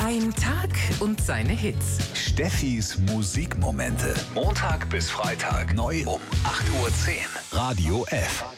Ein Tag und seine Hits. Steffis Musikmomente. Montag bis Freitag neu um 8:10 Uhr. Radio F.